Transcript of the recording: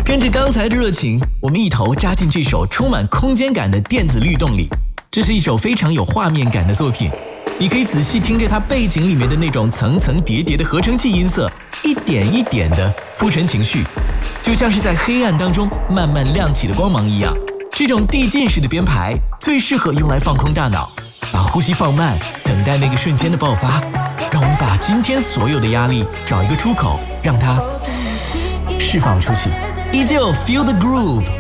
跟着刚才的热情，我们一头扎进这首充满空间感的电子律动里。这是一首非常有画面感的作品，你可以仔细听着它背景里面的那种层层叠叠的合成器音色，一点一点的铺陈情绪，就像是在黑暗当中慢慢亮起的光芒一样。这种递进式的编排最适合用来放空大脑，把呼吸放慢，等待那个瞬间的爆发。让我们把今天所有的压力找一个出口，让它释放出去。依旧 Feel the Groove。